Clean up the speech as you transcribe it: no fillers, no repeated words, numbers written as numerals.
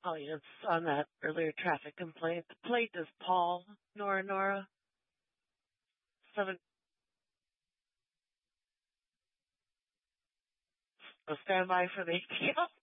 Oh, yes, on that earlier traffic complaint. The plate is Paul, Nora, 7, stand by for the ATL.